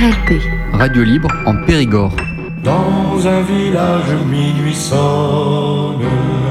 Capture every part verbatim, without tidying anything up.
R L P. Radio libre en Périgord. Dans un village minuit sonne,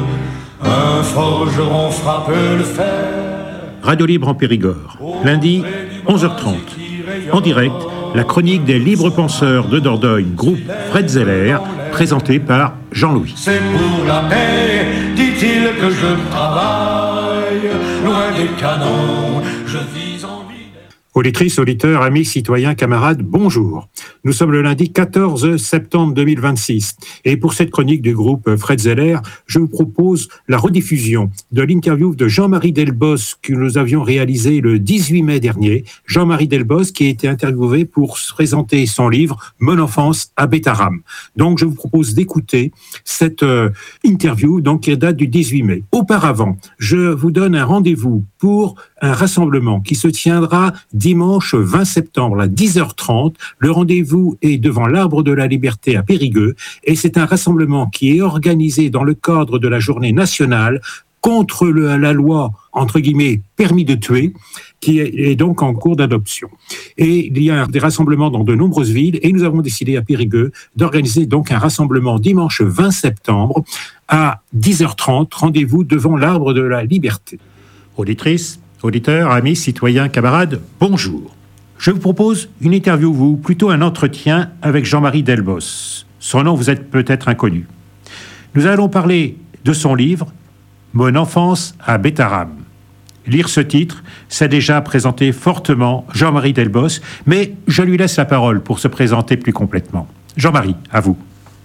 un forgeron frappe le fer. Radio libre en Périgord, lundi, onze heures trente. En direct, la chronique des libres penseurs de Dordogne, groupe Fred Zeller, présentée par Jean-Louis. C'est pour la paix, dit-il, que je travaille, loin des canons, je vis en ville. Auditrices, auditeurs, amis, citoyens, camarades, bonjour. Nous sommes le lundi quatorze septembre deux mille vingt-six. Et pour cette chronique du groupe Fred Zeller, je vous propose la rediffusion de l'interview de Jean-Marie Delbos que nous avions réalisé le dix-huit mai dernier. Jean-Marie Delbos qui a été interviewé pour présenter son livre « Mon enfance à Bétarame ». Donc, je vous propose d'écouter cette euh, interview donc, qui date du dix-huit mai. Auparavant, je vous donne un rendez-vous pour un rassemblement qui se tiendra dimanche vingt septembre à dix heures trente. Le rendez-vous est devant l'Arbre de la Liberté à Périgueux et c'est un rassemblement qui est organisé dans le cadre de la journée nationale contre le, la loi, entre guillemets, permis de tuer, qui est, est donc en cours d'adoption. Et il y a des rassemblements dans de nombreuses villes et nous avons décidé à Périgueux d'organiser donc un rassemblement dimanche vingt septembre à dix heures trente. Rendez-vous devant l'Arbre de la Liberté. Auditrices, auditeurs, amis, citoyens, camarades, bonjour. Je vous propose une interview, ou plutôt un entretien avec Jean-Marie Delbos. Son nom vous est peut-être inconnu. Nous allons parler de son livre « Mon enfance à Bétarame ». Lire ce titre, c'est déjà présenter fortement Jean-Marie Delbos, mais je lui laisse la parole pour se présenter plus complètement. Jean-Marie, à vous.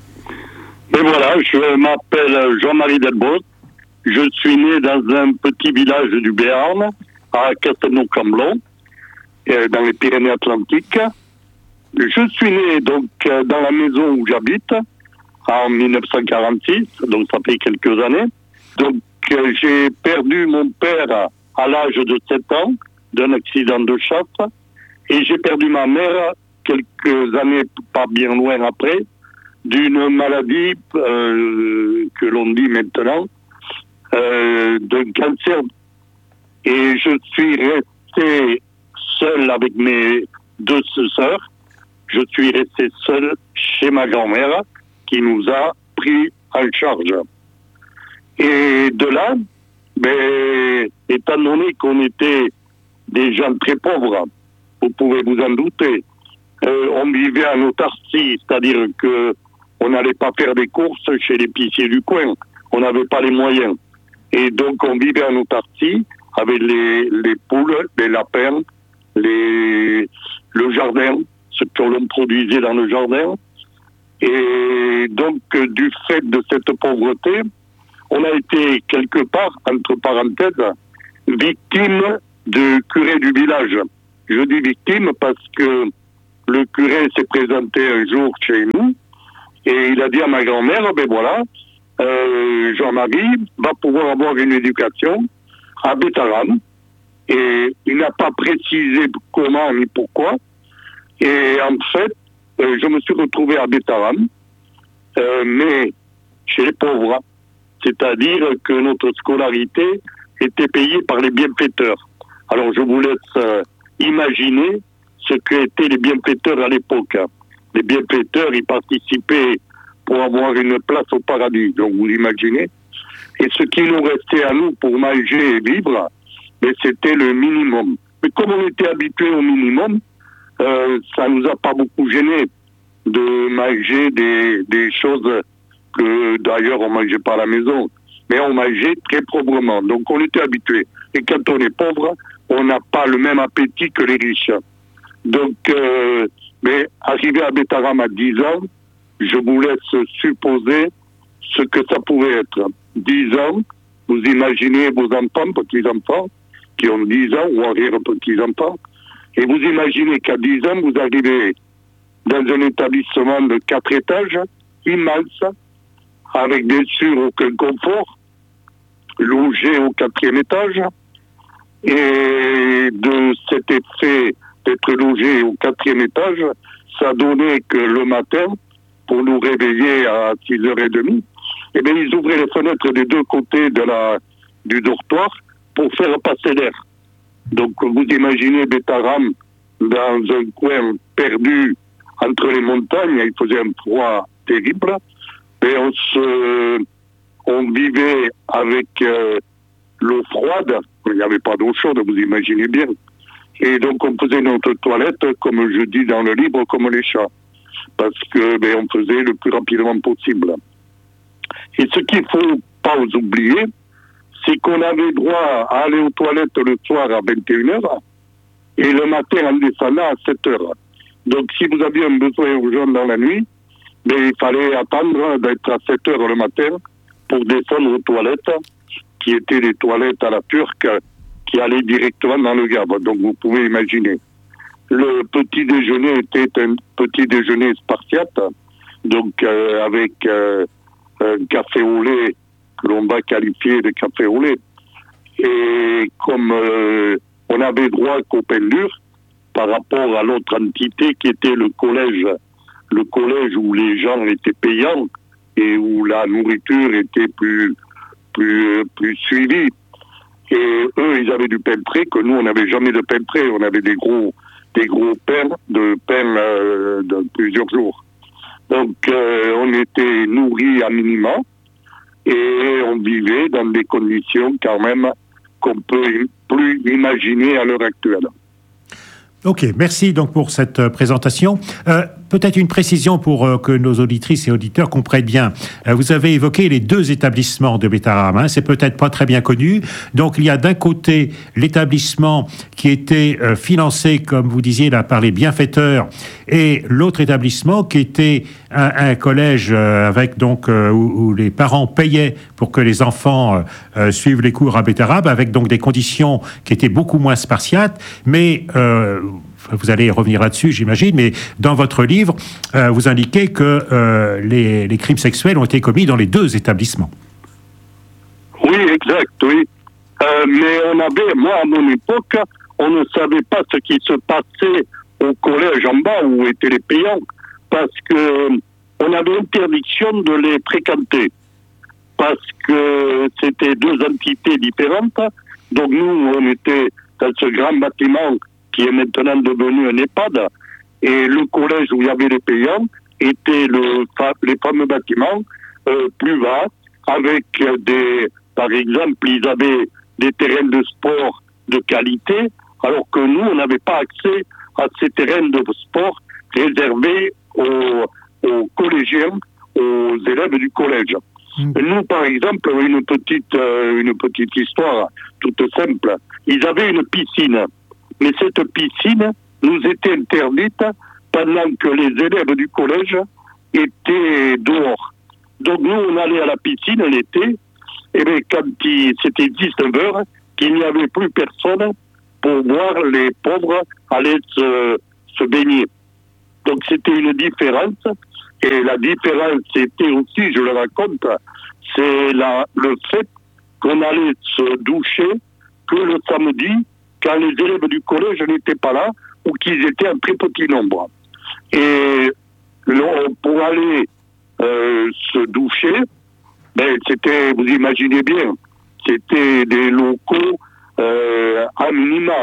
Et voilà, je m'appelle Jean-Marie Delbos. Je suis né dans un petit village du Béarn, à Castelnau-Camblon, dans les Pyrénées-Atlantiques. Je suis né donc dans la maison où j'habite en dix-neuf cent quarante-six, donc ça fait quelques années. Donc j'ai perdu mon père à l'âge de sept ans d'un accident de chasse et j'ai perdu ma mère quelques années, pas bien loin après, d'une maladie euh, que l'on dit maintenant, Euh, d'un cancer, et je suis resté seul avec mes deux sœurs. Je suis resté seul chez ma grand-mère qui nous a pris en charge. Et de là, ben, étant donné qu'on était des gens très pauvres, vous pouvez vous en douter, euh, on vivait en autarcie, c'est-à-dire que on n'allait pas faire des courses chez l'épicier du coin, on n'avait pas les moyens. Et donc, on vivait en autarcie avec les, les poules, les lapins, les, le jardin, ce que l'on produisait dans le jardin. Et donc, du fait de cette pauvreté, on a été quelque part, entre parenthèses, victime du curé du village. Je dis victime parce que le curé s'est présenté un jour chez nous et il a dit à ma grand-mère, ben voilà, Euh, Jean-Marie va pouvoir avoir une éducation à Bétarame et il n'a pas précisé comment ni pourquoi et en fait euh, je me suis retrouvé à Bétarame euh, mais chez les pauvres, c'est-à-dire que notre scolarité était payée par les bienfaiteurs. Alors je vous laisse euh, imaginer ce qu'étaient les bienfaiteurs à l'époque. Les bienfaiteurs, ils participaient pour avoir une place au paradis, donc vous imaginez. Et ce qui nous restait à nous pour manger et vivre, mais c'était le minimum. Mais comme on était habitué au minimum, euh, ça nous a pas beaucoup gêné de manger des, des choses que d'ailleurs on mangeait pas à la maison, mais on mangeait très pauvrement, donc on était habitué. Et quand on est pauvre, on n'a pas le même appétit que les riches. Donc, euh, mais arrivé à Bétarame à dix ans, je vous laisse supposer ce que ça pouvait être. dix ans, vous imaginez vos enfants, petits-enfants, qui ont dix ans, ou arrière-petits-enfants, et vous imaginez qu'à dix ans, vous arrivez dans un établissement de quatre étages, immense, avec bien sûr aucun confort, logé au quatrième étage, et de cet effet d'être logé au quatrième étage, ça donnait que le matin, pour nous réveiller à six heures trente, eh bien, ils ouvraient les fenêtres des deux côtés de la, du dortoir pour faire passer l'air. Donc, vous imaginez Bétarame, dans un coin perdu entre les montagnes. Il faisait un froid terrible. Et on se, on vivait avec euh, l'eau froide. Il n'y avait pas d'eau chaude, vous imaginez bien. Et donc on faisait notre toilette, comme je dis dans le livre, comme les chats. Parce que ben, on faisait le plus rapidement possible. Et ce qu'il ne faut pas oublier, c'est qu'on avait droit à aller aux toilettes le soir à vingt et une heures et le matin en descendant à sept heures. Donc si vous aviez un besoin urgent dans la nuit, ben, il fallait attendre d'être à sept heures le matin pour descendre aux toilettes, qui étaient des toilettes à la turque, qui allaient directement dans le Gave. Donc vous pouvez imaginer. Le petit déjeuner était un petit déjeuner spartiate, donc euh, avec euh, un café au lait que l'on va qualifier de café au lait. Et comme euh, on avait droit qu'au pain dur, par rapport à l'autre entité qui était le collège, le collège où les gens étaient payants et où la nourriture était plus, plus, plus suivie. Et eux, ils avaient du pain frais, que nous, on n'avait jamais de pain frais. On avait des gros, des gros pains, de pain euh, de plusieurs jours. Donc, euh, on était nourris à minima et on vivait dans des conditions quand même qu'on peut plus imaginer à l'heure actuelle. Ok, merci donc pour cette euh, présentation. Euh, peut-être une précision pour euh, que nos auditrices et auditeurs comprennent bien. Euh, vous avez évoqué les deux établissements de Betaram, hein, c'est peut-être pas très bien connu. Donc il y a d'un côté l'établissement qui était euh, financé, comme vous disiez là, par les bienfaiteurs, et l'autre établissement qui était un, un collège euh, avec donc euh, où, où les parents payaient pour que les enfants euh, euh, suivent les cours à Betaram, avec donc des conditions qui étaient beaucoup moins spartiates, mais euh, vous allez revenir là-dessus, j'imagine, mais dans votre livre, euh, vous indiquez que euh, les, les crimes sexuels ont été commis dans les deux établissements. Oui, exact, oui. Euh, mais on avait, moi, à mon époque, on ne savait pas ce qui se passait au collège en bas où étaient les payants, parce que on avait interdiction de les fréquenter, parce que c'était deux entités différentes. Donc nous, on était dans ce grand bâtiment qui est maintenant devenu un EHPAD, et le collège où il y avait les payants était le, les fameux bâtiments euh, plus bas, avec des, par exemple, ils avaient des terrains de sport de qualité, alors que nous, on n'avait pas accès à ces terrains de sport réservés aux, aux collégiens, aux élèves du collège. Mmh. Nous, par exemple, une petite, euh, une petite histoire toute simple. Ils avaient une piscine. Mais cette piscine nous était interdite pendant que les élèves du collège étaient dehors. Donc nous, on allait à la piscine l'été, et bien quand il, c'était dix-neuf heures, qu'il n'y avait plus personne pour voir les pauvres aller se, se baigner. Donc c'était une différence, et la différence c'était aussi, je le raconte, c'est la, le fait qu'on allait se doucher que le samedi, quand les élèves du collège n'étaient pas là, ou qu'ils étaient en très petit nombre. Et pour aller euh, se doucher, ben, c'était, vous imaginez bien, c'était des locaux euh, à minima.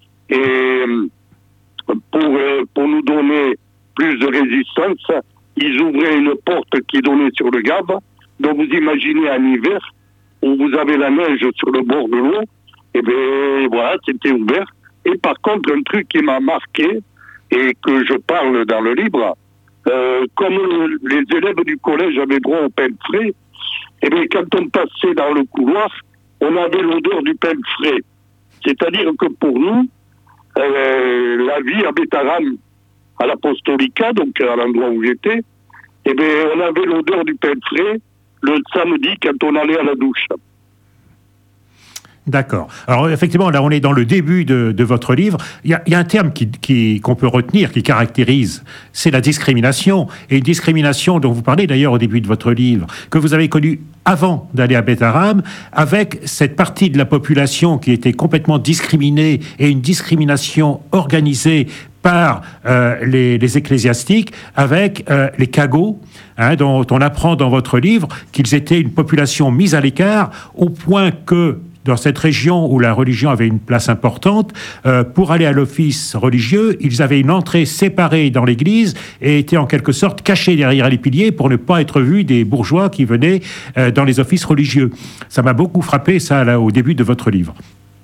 Et pour, euh, pour nous donner plus de résistance, ils ouvraient une porte qui donnait sur le Gave. Donc vous imaginez en hiver, où vous avez la neige sur le bord de l'eau, et bien voilà, c'était ouvert. Et par contre, un truc qui m'a marqué, et que je parle dans le livre, euh, comme les élèves du collège avaient droit au pain frais, et bien quand on passait dans le couloir, on avait l'odeur du pain frais. C'est-à-dire que pour nous, euh, la vie à Betaram, à l'Apostolica, donc à l'endroit où j'étais, et bien on avait l'odeur du pain frais le samedi quand on allait à la douche. D'accord. Alors effectivement, là on est dans le début de, de votre livre. Il y a, il y a un terme qui, qui, qu'on peut retenir, qui caractérise, c'est la discrimination. Et une discrimination dont vous parlez d'ailleurs au début de votre livre, que vous avez connue avant d'aller à Betaram, avec cette partie de la population qui était complètement discriminée, et une discrimination organisée par euh, les, les ecclésiastiques, avec euh, les cagots, hein, dont on apprend dans votre livre qu'ils étaient une population mise à l'écart, au point que dans cette région où la religion avait une place importante, euh, pour aller à l'office religieux, ils avaient une entrée séparée dans l'église et étaient en quelque sorte cachés derrière les piliers pour ne pas être vus des bourgeois qui venaient euh, dans les offices religieux. Ça m'a beaucoup frappé, ça, là, au début de votre livre.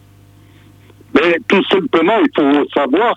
Mais tout simplement, il faut savoir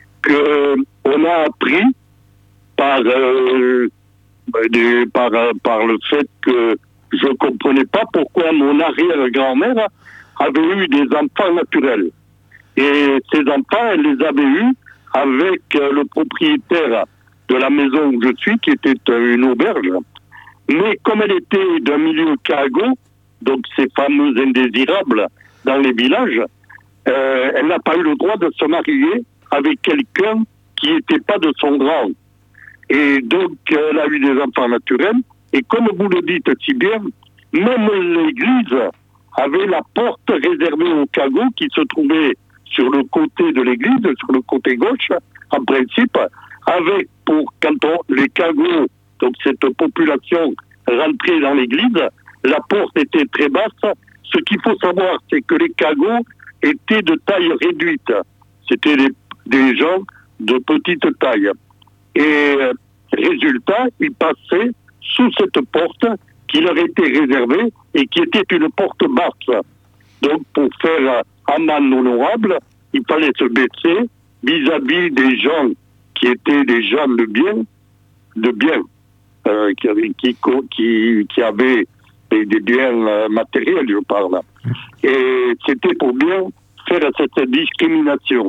qu'on a appris par, euh, des, par, par le fait que je ne comprenais pas pourquoi mon arrière-grand-mère avait eu des enfants naturels. Et ces enfants, elle les avait eus avec le propriétaire de la maison où je suis, qui était une auberge. Mais comme elle était d'un milieu cargo, donc ces fameux indésirables dans les villages, euh, elle n'a pas eu le droit de se marier avec quelqu'un qui n'était pas de son rang. Et donc, elle a eu des enfants naturels. Et comme vous le dites si bien, même l'église avait la porte réservée aux cagots qui se trouvait sur le côté de l'église, sur le côté gauche, en principe, avec, pour quand on, les cagots, donc cette population rentrait dans l'église, la porte était très basse. Ce qu'il faut savoir, c'est que les cagots étaient de taille réduite. C'était des, des gens de petite taille. Et résultat, ils passaient sous cette porte qui leur était réservée et qui était une porte basse. Donc, pour faire amende honorable, il fallait se baisser vis-à-vis des gens qui étaient des gens de bien, de bien, euh, qui, qui, qui, qui avaient des, des biens euh, matériels, je parle. Et c'était pour bien faire cette discrimination.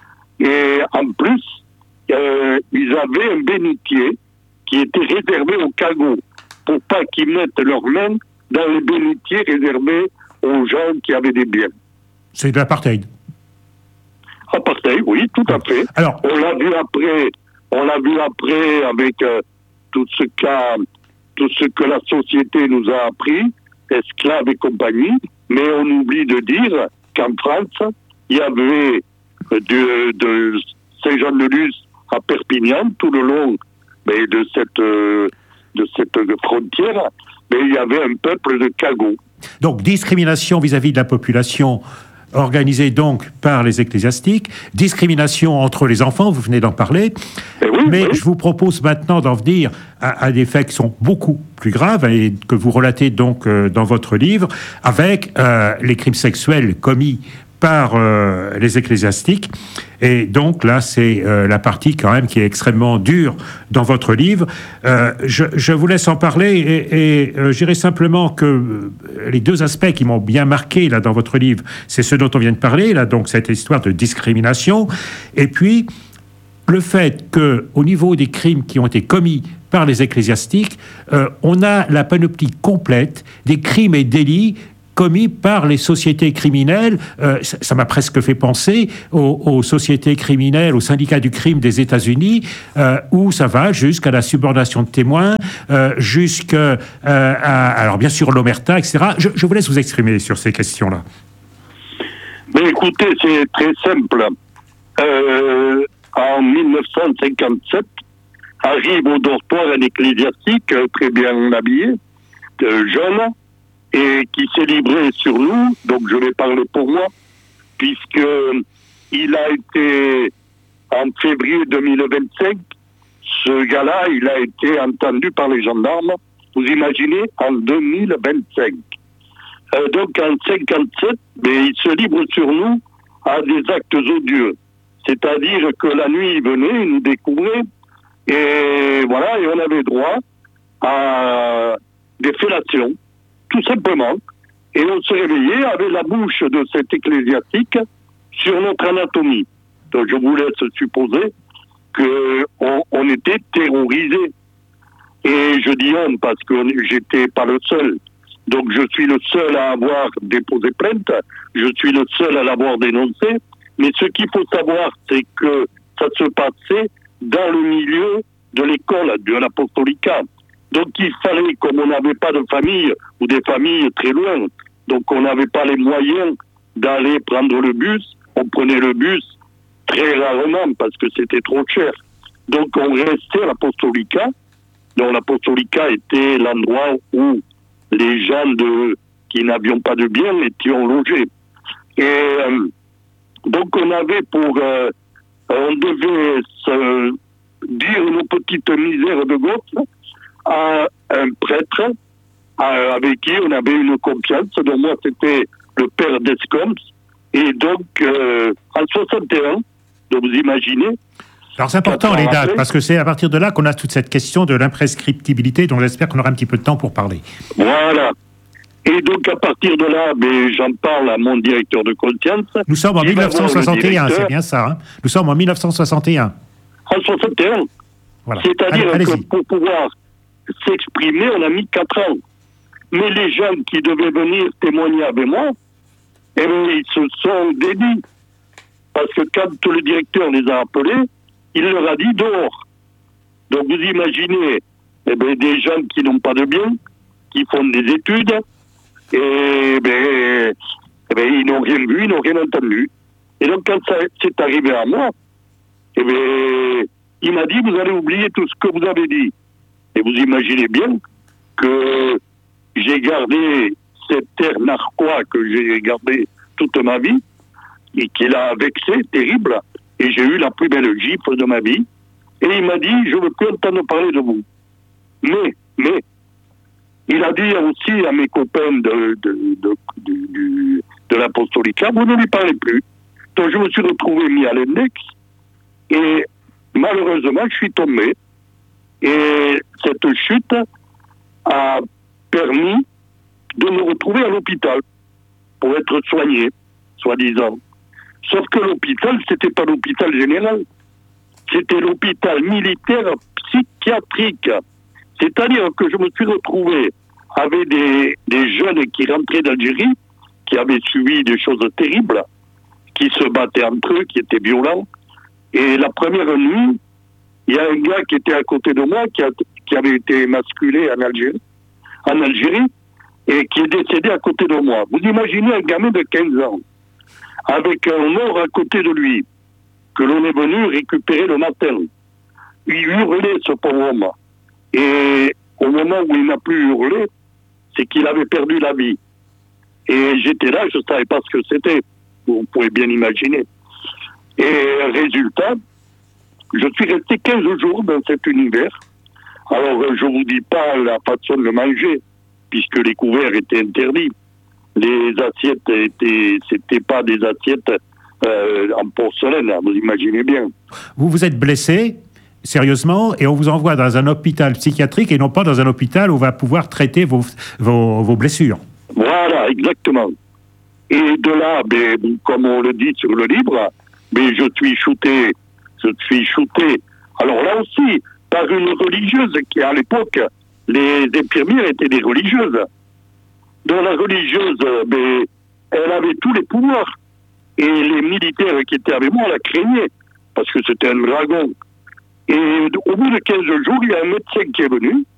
Et en plus, euh, ils avaient un bénitier qui était réservé aux cagots, pour pas qu'ils mettent leurs mains dans les bénitiers réservés aux gens qui avaient des biens. C'est de l'apartheid. Apartheid, oui, tout à fait. Alors, on l'a vu après, on l'a vu après avec euh, tout ce qu'a, tout ce que la société nous a appris, esclaves et compagnie, mais on oublie de dire qu'en France, il y avait de, de Saint-Jean-de-Luz à Perpignan, tout le long mais de cette euh, de cette frontière, mais il y avait un peuple de cagots. Donc, discrimination vis-à-vis de la population organisée donc par les ecclésiastiques, discrimination entre les enfants, vous venez d'en parler, oui, mais oui. je vous propose maintenant d'en venir à, à des faits qui sont beaucoup plus graves et que vous relatez donc euh, dans votre livre, avec euh, les crimes sexuels commis par euh, les ecclésiastiques. Et donc là, c'est euh, la partie quand même qui est extrêmement dure dans votre livre. Euh, je, je vous laisse en parler et, et euh, je dirais simplement que euh, les deux aspects qui m'ont bien marqué là dans votre livre, c'est ce dont on vient de parler, là, donc cette histoire de discrimination, et puis le fait qu'au niveau des crimes qui ont été commis par les ecclésiastiques, euh, on a la panoplie complète des crimes et délits commis par les sociétés criminelles. Euh, ça, ça m'a presque fait penser aux, aux sociétés criminelles, aux syndicats du crime des États-Unis, euh, où ça va jusqu'à la subornation de témoins, euh, jusqu'à, euh, à, alors bien sûr, l'omerta, et cetera. Je, je vous laisse vous exprimer sur ces questions-là. Mais écoutez, c'est très simple. Euh, en dix-neuf cent cinquante-sept, arrive au dortoir un ecclésiastique très bien habillé, euh, jeune, et qui s'est livré sur nous, donc je vais parler pour moi, puisque il a été, en février deux mille vingt-cinq, ce gars-là, il a été entendu par les gendarmes, vous imaginez, en deux mille vingt-cinq. Euh, donc en cinquante-sept, mais il se livre sur nous à des actes odieux. C'est-à-dire que la nuit, il venait, il nous découvrait, et voilà, et on avait droit à des fellations, tout simplement. Et on se réveillait avec la bouche de cet ecclésiastique sur notre anatomie. Donc je vous laisse supposer qu'on on était terrorisés. Et je dis on parce que j'étais pas le seul. Donc je suis le seul à avoir déposé plainte, je suis le seul à l'avoir dénoncé. Mais ce qu'il faut savoir, c'est que ça se passait dans le milieu de l'école, de l'apostolicat. Donc il fallait, comme on n'avait pas de famille, ou des familles très loin, donc on n'avait pas les moyens d'aller prendre le bus, on prenait le bus très rarement parce que c'était trop cher. Donc on restait à l'apostolicat, donc l'apostolicat était l'endroit où les gens de, qui n'avions pas de biens, étions logés. Et euh, donc on avait pour... Euh, on devait se dire nos petites misères de gosses à un prêtre à, avec qui on avait une confiance. Donc moi, c'était le père d'Escombes. Et donc, euh, en soixante et un, donc vous imaginez... Alors c'est important les dates, parce que c'est à partir de là qu'on a toute cette question de l'imprescriptibilité, dont j'espère qu'on aura un petit peu de temps pour parler. Voilà. Et donc à partir de là, ben, j'en parle à mon directeur de confiance. Nous sommes en mille neuf cent soixante et un, c'est bien ça. Hein. Nous sommes en mille neuf cent soixante et un. En soixante et un. Voilà. C'est-à-dire Allez, que pour pouvoir s'exprimer, on a mis quatre ans. Mais les gens qui devaient venir témoigner avec moi, eh bien, ils se sont dédits. Parce que quand le directeur les a appelés, il leur a dit dehors. Donc vous imaginez eh bien, des gens qui n'ont pas de biens, qui font des études, et ben, eh ben, ils n'ont rien vu, ils n'ont rien entendu. Et donc quand ça c'est arrivé à moi, eh ben, il m'a dit, vous allez oublier tout ce que vous avez dit. Et vous imaginez bien que j'ai gardé cet air narquois que j'ai gardé toute ma vie, et qui l'a vexé, terrible, et j'ai eu la plus belle gifle de ma vie. Et il m'a dit, je ne veux plus entendre parler de vous. Mais, mais, il a dit aussi à mes copains de, de, de, de, de, de l'apostolicat, vous ne lui parlez plus. Donc je me suis retrouvé mis à l'index, et malheureusement, je suis tombé. Et cette chute a permis de me retrouver à l'hôpital pour être soigné, soi-disant. Sauf que l'hôpital, c'était pas l'hôpital général. C'était l'hôpital militaire psychiatrique. C'est-à-dire que je me suis retrouvé avec des, des jeunes qui rentraient d'Algérie, qui avaient subi des choses terribles, qui se battaient entre eux, qui étaient violents. Et la première nuit, il y a un gars qui était à côté de moi, qui, a, qui avait été émasculé en Algérie, en Algérie, et qui est décédé à côté de moi. Vous imaginez un gamin de quinze ans, avec un mort à côté de lui, que l'on est venu récupérer le matin. Il hurlait, ce pauvre homme. Et au moment où il n'a plus hurlé, c'est qu'il avait perdu la vie. Et j'étais là, je ne savais pas ce que c'était. Vous pouvez bien imaginer. Et résultat, je suis resté quinze jours dans cet univers. Alors, je ne vous dis pas la façon de le manger, puisque les couverts étaient interdits. Les assiettes étaient, c'était pas des assiettes euh, en porcelaine, vous imaginez bien. Vous vous êtes blessé, sérieusement, et on vous envoie dans un hôpital psychiatrique et non pas dans un hôpital où on va pouvoir traiter vos, vos, vos blessures. Voilà, exactement. Et de là, ben, comme on le dit sur le livre, ben, je suis shooté, je suis shooté. Alors là aussi, par une religieuse qui, à l'époque, les infirmières étaient des religieuses. Donc la religieuse, ben, elle avait tous les pouvoirs. Et les militaires qui étaient avec moi la craignaient, parce que c'était un dragon. Et au bout de quinze jours, il y a un médecin qui est venu,